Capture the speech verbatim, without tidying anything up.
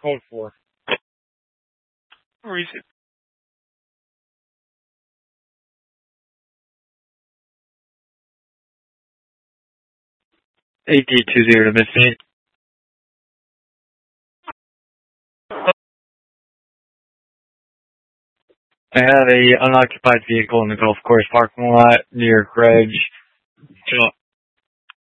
Code four. Reason. A D two zero to Missy. I have a unoccupied vehicle in the golf course parking lot near Greg.